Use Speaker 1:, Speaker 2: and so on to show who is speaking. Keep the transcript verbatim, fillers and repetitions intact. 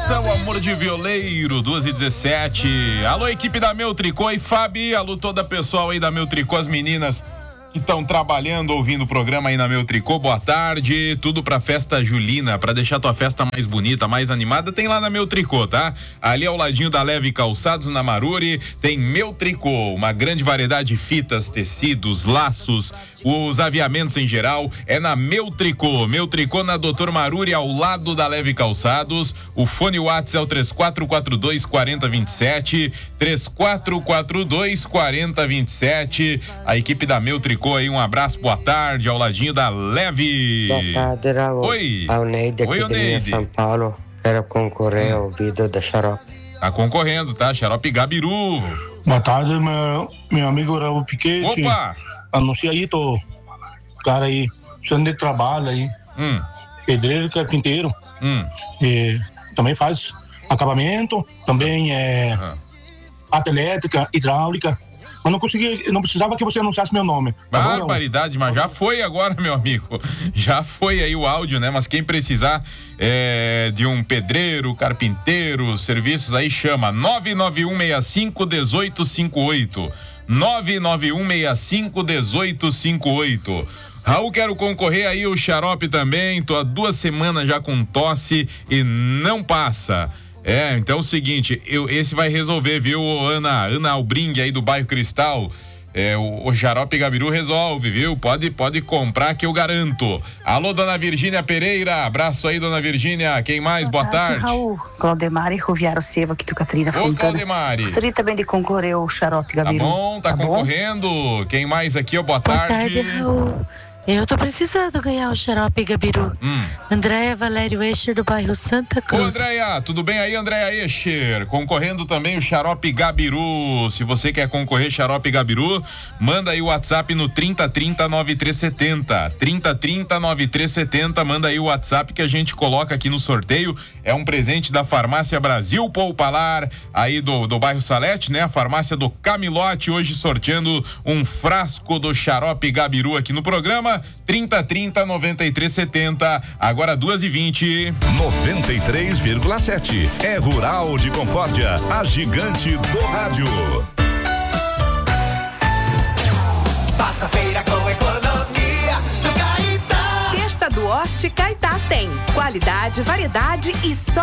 Speaker 1: festa, o amor de violeiro, duas e dezessete. Alô, equipe da Meu Tricô e Fabi, alô toda a pessoal aí da Meu Tricô, as meninas que estão trabalhando, ouvindo o programa aí na Meu Tricô, boa tarde, tudo pra festa julina, pra deixar tua festa mais bonita, mais animada, tem lá na Meu Tricô, tá? Ali ao ladinho da Leve Calçados, na Maruri, tem Meu Tricô, uma grande variedade de fitas, tecidos, laços, os aviamentos em geral, é na Meu Tricô, Meu Tricô na Doutor Maruri, ao lado da Leve Calçados, o fone WhatsApp é o três quatro quatro dois, quatro zero dois sete, três quatro quatro dois, quatro zero dois sete, a equipe da Meu Tricô aí, um abraço, boa tarde, ao ladinho da Leve.
Speaker 2: Boa tarde, Raul.
Speaker 1: Oi.
Speaker 2: A Neide aqui
Speaker 1: Oi,
Speaker 2: de Linha
Speaker 1: Neide.
Speaker 2: São Paulo, quero concorrer ao vídeo da Xarope.
Speaker 1: Tá concorrendo, tá? Xarope Gabiru.
Speaker 3: Boa tarde, meu, meu amigo Raul Piquete.
Speaker 1: Opa!
Speaker 3: Anuncia aí, tô. Cara aí, precisando de trabalho aí.
Speaker 1: Hum.
Speaker 3: Pedreiro, carpinteiro.
Speaker 1: Hum.
Speaker 3: E também faz acabamento, também é
Speaker 1: Uhum.
Speaker 3: parte elétrica, hidráulica. Mas não consegui, não precisava que você anunciasse meu nome. Agora,
Speaker 1: Barbaridade, mas já foi agora, meu amigo. Já foi aí o áudio, né? Mas quem precisar é, de um pedreiro, carpinteiro, serviços aí, chama nove nove um seis cinco um oito cinco oito. nove nove um seis cinco um oito cinco oito. Raul, quero concorrer aí o Xarope também. Tô há duas semanas já com tosse e não passa. É, então é o seguinte, eu, esse vai resolver, viu, Ana, Ana Albring aí do bairro Cristal, é, o, o Xarope Gabiru resolve, viu, pode, pode comprar que eu garanto. Alô, dona Virgínia Pereira, abraço aí, dona Virgínia, quem mais, boa, boa tarde, tarde.
Speaker 4: Raul, Claudemari Ruviaro Seva, aqui do Catarina Fontana.
Speaker 1: Ô, Claudemari.
Speaker 4: Gostaria também de concorrer ao Xarope Gabiru.
Speaker 1: Tá bom, tá, tá concorrendo, bom? Quem mais aqui, ó, boa, boa tarde.
Speaker 5: Boa tarde, Raul. Eu tô precisando ganhar o Xarope Gabiru.
Speaker 1: Hum.
Speaker 5: Andréia Valério Escher, do bairro Santa Cruz.
Speaker 1: Ô, Andréia, tudo bem aí, Andréia Escher? Concorrendo também o Xarope Gabiru. Se você quer concorrer Xarope Gabiru, manda aí o WhatsApp no trinta trinta, nove três setenta. trinta trinta, nove três setenta. Manda aí o WhatsApp que a gente coloca aqui no sorteio. É um presente da Farmácia Brasil Poupalar, aí do, do bairro Salete, né? A farmácia do Camilote, hoje sorteando um frasco do Xarope Gabiru aqui no programa. trinta trinta, noventa e três setenta, agora duas e vinte.
Speaker 6: noventa e três vírgula sete. É Rural de Concórdia, a gigante do rádio.
Speaker 7: Passa feira com economia no Caetá.
Speaker 8: Terça do Horti Caetá tem qualidade, variedade e só